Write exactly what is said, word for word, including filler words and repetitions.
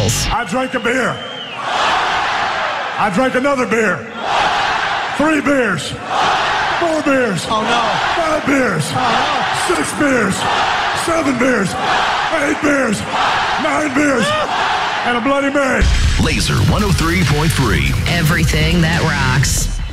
Daniels. I drank a beer. I drank another beer. Three beers. Four beers. Oh, no. Five beers. Oh, no. Six beers. Seven beers. Eight beers. Nine beers. And a Bloody Mary. Laser one oh three point three. Everything that rocks.